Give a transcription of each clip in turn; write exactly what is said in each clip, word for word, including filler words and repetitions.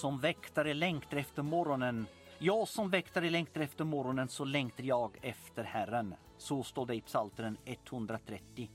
Som väktare längtar efter morgonen. Jag som väktare längtar efter morgonen, så längtar jag efter Herren. Så står det i Psaltaren etthundratrettio.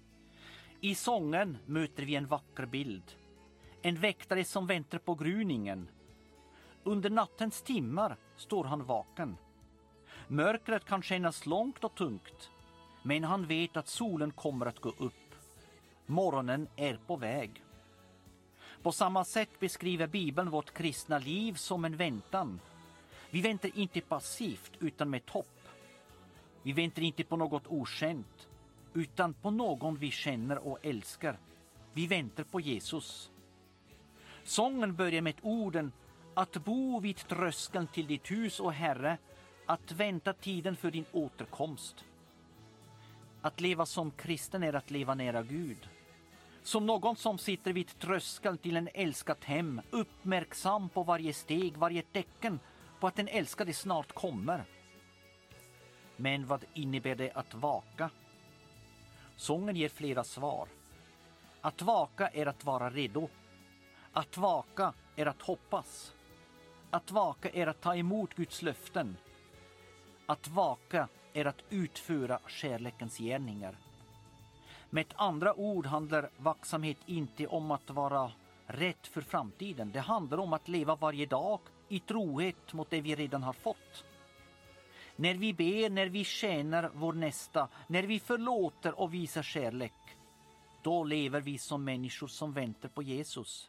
I sången möter vi en vacker bild. En väktare som väntar på gryningen. Under nattens timmar står han vaken. Mörkret kan kännas långt och tungt, men han vet att solen kommer att gå upp. Morgonen är på väg. På samma sätt beskriver Bibeln vårt kristna liv som en väntan. Vi väntar inte passivt utan med hopp. Vi väntar inte på något okänt utan på någon vi känner och älskar. Vi väntar på Jesus. Sången börjar med orden: att bo vid tröskeln till ditt hus, och Herre, att vänta tiden för din återkomst. Att leva som kristen är att leva nära Gud. Som någon som sitter vid tröskeln till en älskat hem, uppmärksam på varje steg, varje tecken på att den älskade snart kommer. Men vad innebär det att vaka? Sången ger flera svar. Att vaka är att vara redo. Att vaka är att hoppas. Att vaka är att ta emot Guds löften. Att vaka är att utföra kärlekens gärningar. Med ett andra ord handlar vaksamhet inte om att vara rätt för framtiden. Det handlar om att leva varje dag i trohet mot det vi redan har fått. När vi ber, när vi tjänar vår nästa, när vi förlåter och visar kärlek, då lever vi som människor som väntar på Jesus.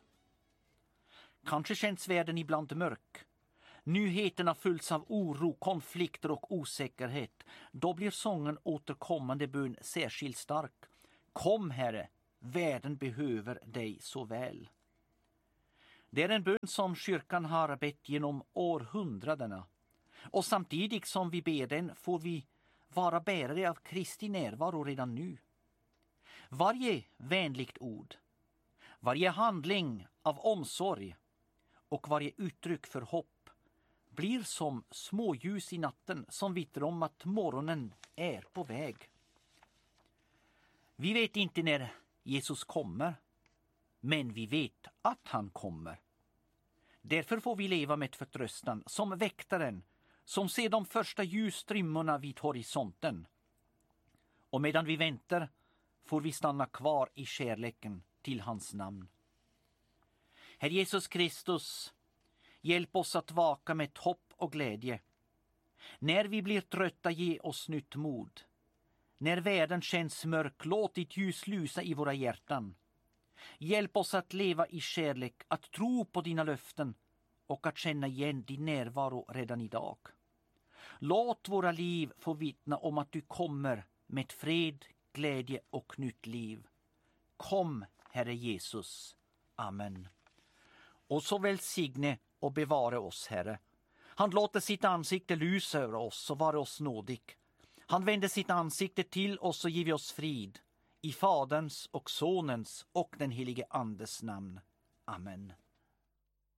Kanske känns världen ibland mörk. Nyheterna fylls av oro, konflikter och osäkerhet. Då blir sången återkommande bön särskilt stark. Kom, Herre, världen behöver dig så väl. Det är en bön som kyrkan har bett genom århundradena. Och samtidigt som vi ber den får vi vara bärare av Kristi närvaro redan nu. Varje vänligt ord, varje handling av omsorg och varje uttryck för hopp blir som småljus i natten som vittnar om att morgonen är på väg. Vi vet inte när Jesus kommer, men vi vet att han kommer. Därför får vi leva med förtröstan som väktaren som ser de första ljusstrimmorna vid horisonten. Och medan vi väntar får vi stanna kvar i kärleken till hans namn. Herre Jesus Kristus, hjälp oss att vaka med hopp och glädje. När vi blir trötta, ge oss nytt mod. När världen känns mörk, låt ditt ljus lysa i våra hjärtan. Hjälp oss att leva i kärlek, att tro på dina löften och att känna igen din närvaro redan idag. Låt våra liv få vittna om att du kommer med fred, glädje och nytt liv. Kom, Herre Jesus. Amen. Och så välsigne och bevara oss, Herre. Han låter sitt ansikte lysa över oss och vara oss nådig. Han vänder sitt ansikte till oss och ger oss frid. I Faderns och Sonens och den helige Andes namn. Amen.